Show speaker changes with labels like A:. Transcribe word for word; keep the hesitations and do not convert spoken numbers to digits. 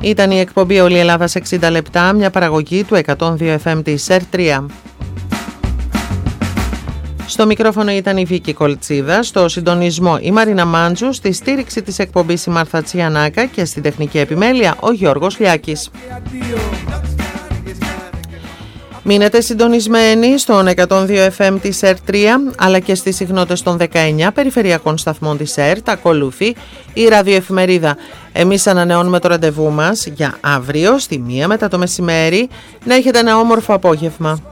A: Ήταν η εκπομπή Όλη η Ελλάδα σε εξήντα λεπτά, μια παραγωγή του εκατόν δύο εφ εμ της ΕΡ τρία. Στο μικρόφωνο ήταν η Βίκη Κολτσίδα, στο συντονισμό η Μαρίνα Μάντζου, στη στήριξη της εκπομπής η Μάρθα Τσιανάκα και στη τεχνική επιμέλεια ο Γιώργος Λιάκης. Μείνετε συντονισμένοι στον εκατόν δύο εφ εμ της ΕΡ τρία, αλλά και στις συχνότητες των δεκαεννιά περιφερειακών σταθμών της ΕΡΤ. Ακολουθεί η ραδιοεφημερίδα. Εμείς ανανεώνουμε το ραντεβού μας για αύριο στη μία μετά το μεσημέρι. Να έχετε ένα όμορφο απόγευμα.